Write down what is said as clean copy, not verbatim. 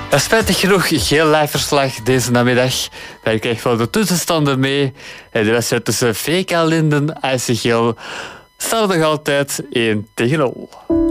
Spijtig genoeg geen live-verslag deze namiddag. Ik krijg wel de tussenstanden mee. De wedstrijd tussen VK Linden en IJsselgeel staat nog altijd 1-0.